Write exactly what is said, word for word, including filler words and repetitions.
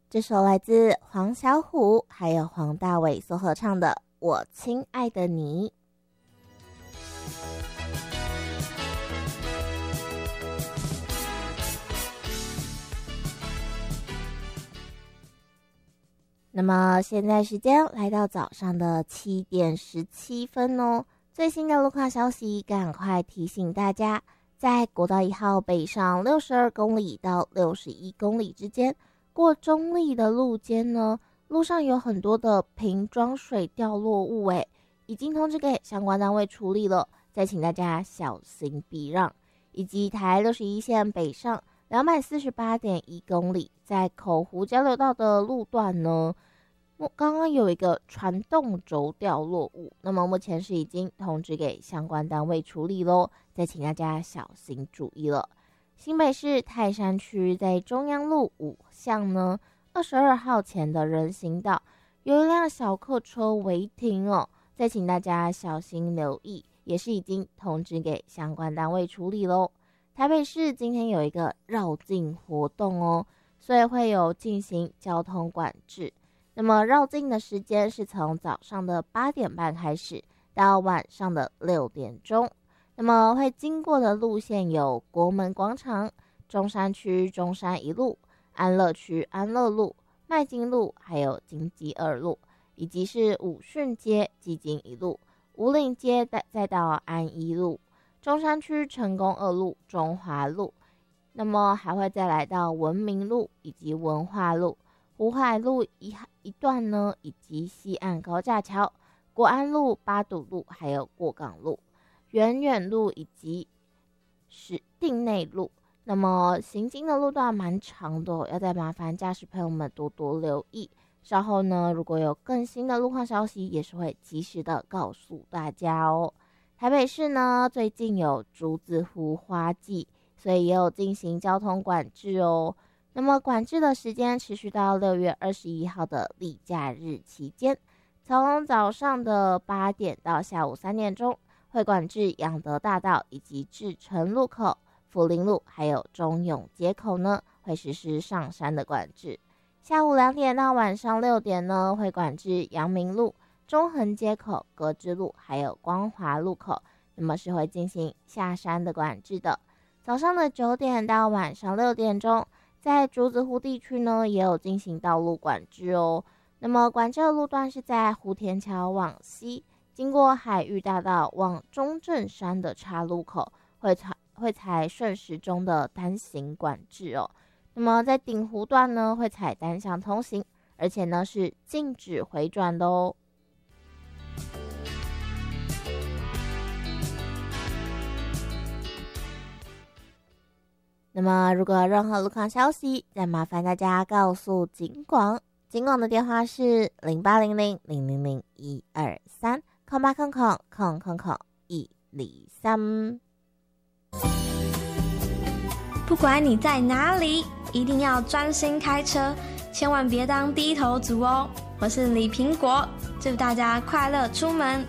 这首来自黄小琥还有黄大炜所合唱的《我亲爱的你》。那么现在时间来到早上的七点十七分哦。最新的路况消息，赶快提醒大家，在国道一号北上六十二公里到六十一公里之间，过中立的路肩呢，路上有很多的瓶装水掉落物，诶，已经通知给相关单位处理了，再请大家小心避让。以及台六十一线北上两百四十八点一公里，在口湖交流道的路段呢，刚刚有一个传动轴掉落物，那么目前是已经通知给相关单位处理咯，再请大家小心注意了。新北市泰山区在中央路五巷呢二十二号前的人行道有一辆小客车违停哦，再请大家小心留意，也是已经通知给相关单位处理咯。台北市今天有一个绕境活动哦，所以会有进行交通管制。那么绕境的时间是从早上的八点半开始到晚上的六点钟。那么会经过的路线有国门广场、中山区中山一路、安乐区安乐路、麦金路，还有金基二路，以及是武顺街基金一路、武岭街再到安一路、中山区成功二路、中华路。那么还会再来到文明路以及文化路、湖海路 一, 一段呢，以及西岸高架桥、国安路、八堵路，还有过港路、远远路以及是定内路。那么行经的路段蛮长的、哦、要再麻烦驾驶朋友们多多留意。稍后呢，如果有更新的路况消息，也是会及时的告诉大家哦。台北市呢，最近有竹子湖花季，所以也有进行交通管制哦。那么管制的时间持续到六月二十一号的例假日期间，从早上的八点到下午三点钟，会管制养德大道以及至诚路口、福林路还有中永街口呢，会实施上山的管制。下午两点到晚上六点呢，会管制阳明路、中横街口、格致路还有光华路口，那么是会进行下山的管制的。早上的九点到晚上六点钟，在竹子湖地区呢，也有进行道路管制哦。那么管制的路段是在湖田桥往西，经过海域大道往中正山的岔路口，会采会采顺时钟的单行管制哦。那么在顶湖段呢，会采单向通行，而且呢是禁止回转的哦。那么如果有任何路况消息，再麻烦大家告诉警广，警广的电话是零八零零零零零一二三空八空空空空空一零三。 不管你在哪里，一定要专心开车，千万别当低头族哦。我是李苹果，祝大家快乐出门，